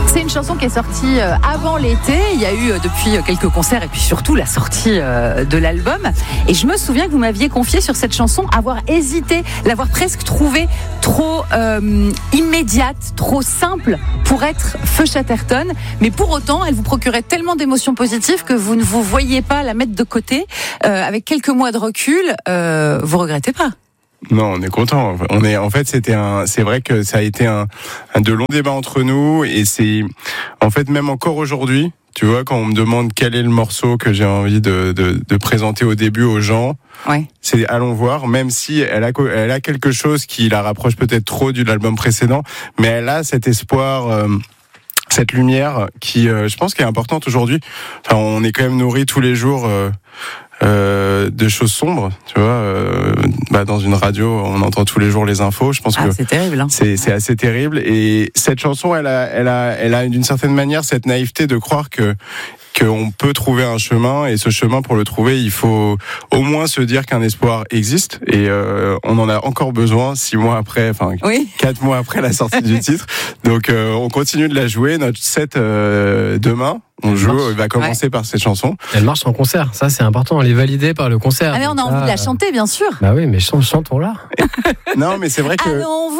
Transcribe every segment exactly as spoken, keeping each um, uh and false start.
C'est une chanson qui est sortie avant l'été. Il y a eu depuis quelques concerts et puis surtout la sortie de l'album. Et je me souviens que vous m'aviez confié sur cette chanson avoir hésité, l'avoir presque trouvée trop euh, immédiate, trop simple pour être Feu Chatterton. Mais pour autant, elle vous procurait tellement d'émotions positives que vous ne vous voyez pas la mettre de côté. Euh, avec quelques mois de recul, euh, vous regrettez pas? Non, on est content. On est, en fait, c'était un, c'est vrai que ça a été un, un de longs débats entre nous et c'est, en fait, même encore aujourd'hui, tu vois, quand on me demande quel est le morceau que j'ai envie de, de, de présenter au début aux gens, ouais. c'est Allons voir, même si elle a, elle a quelque chose qui la rapproche peut-être trop de l'album précédent, mais elle a cet espoir, euh, cette lumière qui, euh, je pense, qui est importante aujourd'hui. Enfin, on est quand même nourri tous les jours. Euh, Euh, de choses sombres, tu vois. Euh, bah dans une radio, on entend tous les jours les infos. Je pense ah, que c'est terrible. Hein. C'est, c'est assez terrible. Et cette chanson, elle a, elle a, elle a d'une certaine manière cette naïveté de croire que qu'on peut trouver un chemin. Et ce chemin, pour le trouver, il faut au moins se dire qu'un espoir existe. Et euh, on en a encore besoin six mois après, enfin oui. quatre mois après la sortie du titre. Donc, euh, on continue de la jouer. Notre set euh, demain. On joue, il va commencer ouais. par cette chanson. Elle marche en concert, ça c'est important, elle est validée par le concert. Ah mais on a envie là, de la chanter bien sûr. Bah oui, mais chantons-la. Non mais c'est vrai que... Allons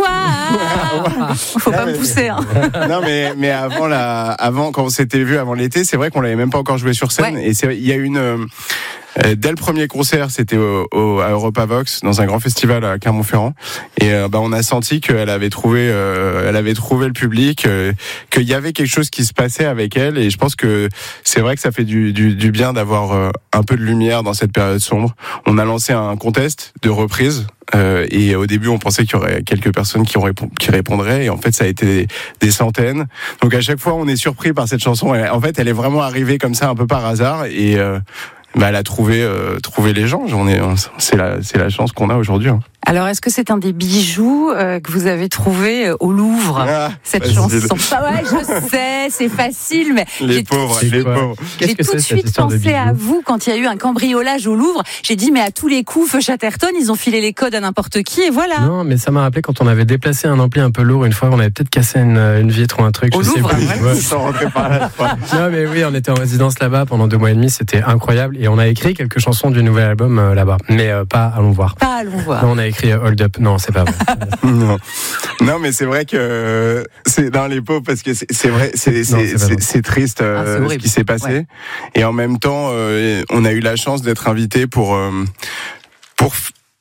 voir. Faut non, pas mais... me pousser. Hein. Non mais, mais avant, la... avant, quand on s'était vu avant l'été, c'est vrai qu'on l'avait même pas encore joué sur scène. Ouais. Et c'est... il y a une... Euh... Dès le premier concert, c'était au, au, à Europavox, dans un grand festival à Clermont-Ferrand, et euh, bah on a senti qu'elle avait trouvé, euh, elle avait trouvé le public, euh, qu'il y avait quelque chose qui se passait avec elle, et je pense que c'est vrai que ça fait du, du, du bien d'avoir euh, un peu de lumière dans cette période sombre. On a lancé un contest de reprise. Euh, et au début, on pensait qu'il y aurait quelques personnes qui, auraient, qui répondraient, et en fait, ça a été des, des centaines. Donc à chaque fois, on est surpris par cette chanson. Elle, en fait, elle est vraiment arrivée comme ça, un peu par hasard, et euh, bah, elle a trouvé, euh, trouvé les gens. On est, c'est la, c'est la chance qu'on a aujourd'hui. Hein. Alors, est-ce que c'est un des bijoux euh, que vous avez trouvé au Louvre, ah, cette facile. chanson? Ah ouais, je sais, c'est facile, mais les j'ai pauvres, tout, les pauvres. J'ai tout de suite pensé à vous quand il y a eu un cambriolage au Louvre. J'ai dit, mais à tous les coups, Feu Chatterton, ils ont filé les codes à n'importe qui, et voilà. Non, mais ça m'a rappelé quand on avait déplacé un ampli un peu lourd une fois, on avait peut-être cassé une, une vitre ou un truc. Au je Louvre, sais plus. Ouais. Ils sont rentrés par là. Non, mais oui, on était en résidence là-bas pendant deux mois et demi, c'était incroyable, et on a écrit quelques chansons du nouvel album euh, là-bas, mais euh, pas Allons voir. Pas Allons voir. Non, on a écrit euh, Hold Up. Non, c'est pas vrai. non. non, mais c'est vrai que c'est dans les pauvres parce que c'est, c'est vrai, c'est, c'est, non, c'est, c'est, c'est triste euh, ah, c'est ce qui s'est passé. Ouais. Et en même temps, euh, on a eu la chance d'être invité pour euh, pour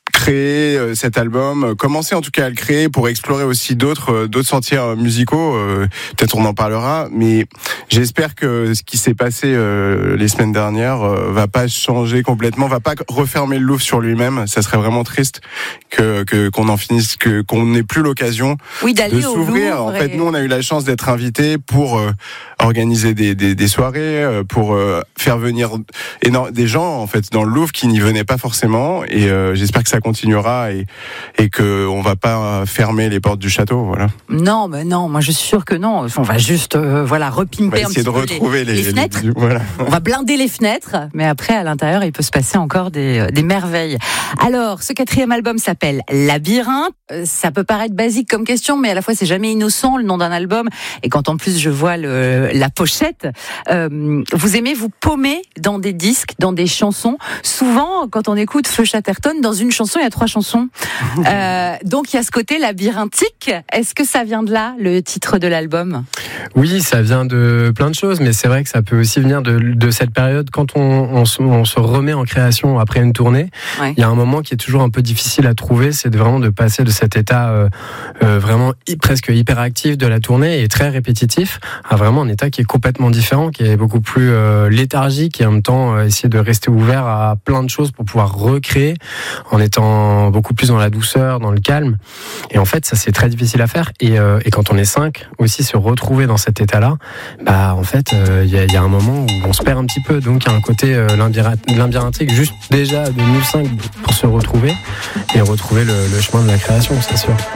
créer euh, cet album, commencer en tout cas à le créer pour explorer aussi d'autres euh, d'autres sentiers musicaux. Euh, peut-être on en parlera, mais j'espère que ce qui s'est passé euh, les semaines dernières euh, va pas changer complètement, va pas refermer le Louvre sur lui-même. Ça serait vraiment triste que, que qu'on en finisse, que qu'on n'ait plus l'occasion oui, d'aller de s'ouvrir. En fait, et... nous on a eu la chance d'être invités pour euh, organiser des, des, des soirées, euh, pour euh, faire venir énorme, des gens en fait dans le Louvre qui n'y venaient pas forcément. Et euh, j'espère que ça continuera et, et qu'on ne va pas fermer les portes du château. Voilà. Non, mais non, moi je suis sûr que non. On va juste euh, voilà, repimper un petit de peu retrouver les, les, les fenêtres. Les, voilà. On va blinder les fenêtres, mais après à l'intérieur il peut se passer encore des, des merveilles. Alors, ce quatrième album s'appelle Labyrinthe. Ça peut paraître basique comme question, mais à la fois c'est jamais innocent le nom d'un album. Et quand en plus je vois le, la pochette, euh, vous aimez vous paumer dans des disques, dans des chansons. Souvent, quand on écoute Feu Chatterton, dans une chanson il y a trois chansons. Euh, donc il y a ce côté labyrinthique. Est-ce que ça vient de là, le titre de l'album ? Oui, ça vient de plein de choses, mais c'est vrai que ça peut aussi venir de, de cette période quand on, on, se, on se remet en création après une tournée. Ouais. Il y a un moment qui est toujours un peu difficile à trouver, c'est de vraiment de passer de cet état euh, euh, vraiment hi, presque hyperactif de la tournée et très répétitif à vraiment un état qui est complètement différent, qui est beaucoup plus euh, léthargique et en même temps euh, essayer de rester ouvert à plein de choses pour pouvoir recréer en étant beaucoup plus dans la douceur, dans le calme. Et en fait, ça c'est très difficile à faire. Et, euh, et quand on est cinq, aussi se retrouver dans cet état-là, bah en fait, il euh, y, y a un moment où on se perd un petit peu. Donc il y a un côté euh, labyrinthique juste déjà de nous cinq pour se retrouver et retrouver le, le chemin de la création, c'est sûr.